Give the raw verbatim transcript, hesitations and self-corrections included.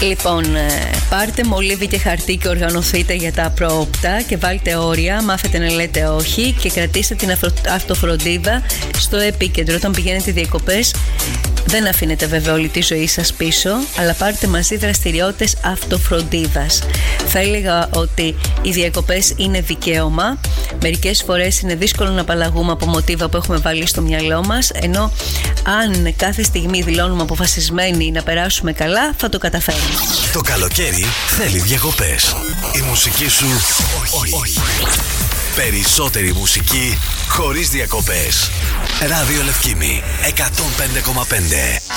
Λοιπόν, πάρτε μολύβι και χαρτί και οργανωθείτε για τα απρόοπτα και βάλτε όρια, μάθετε να λέτε όχι και κρατήστε την αυτοφροντίδα στο επίκεντρο. Όταν πηγαίνετε διακοπές, δεν αφήνετε βέβαια όλη τη ζωή σας πίσω, αλλά πάρτε μαζί δραστηριότητες αυτοφροντίδας. Θα έλεγα ότι οι διακοπές είναι δικαίωμα. Μερικές φορές είναι δύσκολο να απαλλαγούμε από μοτίβα που έχουμε βάλει στο μυαλό μας, ενώ αν κάθε στιγμή δηλώνουμε αποφασισμένοι να περάσουμε καλά, θα το καταφέρουμε. Το καλοκαίρι θέλει διακοπές. Η μουσική σου όχι. όχι. Περισσότερη μουσική χωρίς διακοπές. Ράδιο Λευκήμη εκατόν πέντε κόμμα πέντε.